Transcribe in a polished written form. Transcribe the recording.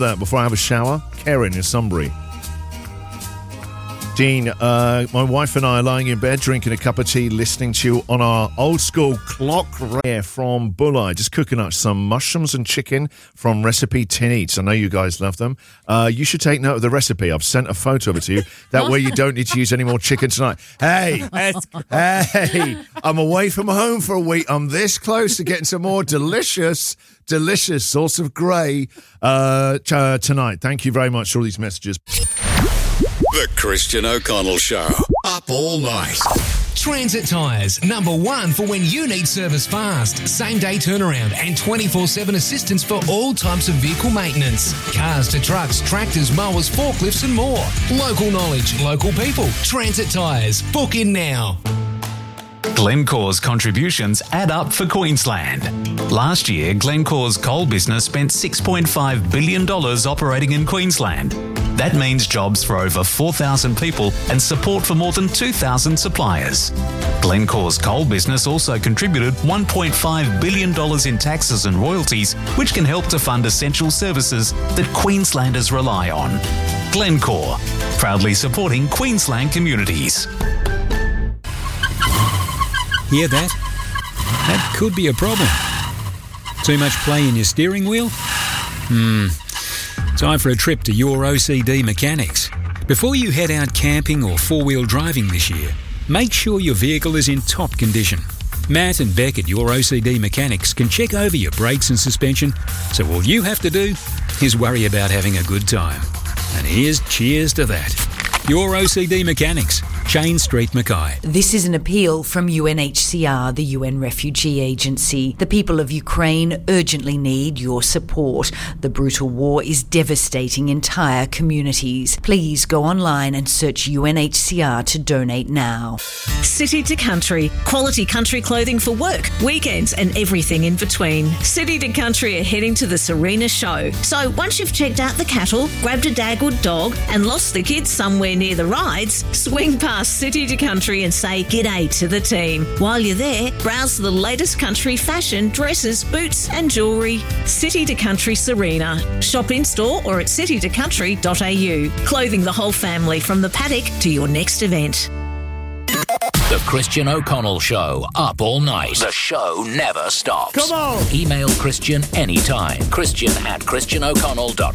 that before I have a shower. Karen in Sunbury. Dean, my wife and I are lying in bed, drinking a cup of tea, listening to you on our old-school clock rare from Bulli. Just cooking up some mushrooms and chicken from Recipe Tin Eats. I know you guys love them. You should take note of the recipe. I've sent a photo of it to you. That way you don't need to use any more chicken tonight. Hey, I'm away from home for a week. I'm this close to getting some more delicious sauce of grey tonight. Thank you very much for all these messages. The Christian O'Connell Show. Up all night. Transit Tyres, #1 for when you need service fast. Same-day turnaround and 24/7 assistance for all types of vehicle maintenance. Cars to trucks, tractors, mowers, forklifts and more. Local knowledge, local people. Transit Tyres. Book in now. Glencore's contributions add up for Queensland. Last year, Glencore's coal business spent $6.5 billion operating in Queensland. That means jobs for over 4,000 people and support for more than 2,000 suppliers. Glencore's coal business also contributed $1.5 billion in taxes and royalties, which can help to fund essential services that Queenslanders rely on. Glencore, proudly supporting Queensland communities. Hear that? That could be a problem. Too much play in your steering wheel? Time for a trip to Your OCD Mechanics. Before you head out camping or four-wheel driving this year, make sure your vehicle is in top condition. Matt and Beck at Your OCD Mechanics can check over your brakes and suspension, so all you have to do is worry about having a good time. And here's cheers to that. Your OCD Mechanics, Chain Street, Mackay. This is an appeal from UNHCR, the UN Refugee Agency. The people of Ukraine urgently need your support. The brutal war is devastating entire communities. Please go online and search UNHCR to donate now. City to Country. Quality country clothing for work, weekends and everything in between. City to Country are heading to the Serena show. So once you've checked out the cattle, grabbed a dagwood dog and lost the kids somewhere near the rides, swing past City to Country and say g'day to the team. While you're there, browse the latest country fashion, dresses, boots and jewellery. City to Country Serena. Shop in store or at citytocountry.au. Clothing the whole family from the paddock to your next event. The Christian O'Connell Show. Up all night. The show never stops. Come on! Email Christian anytime. Christian@christianoconnell.com.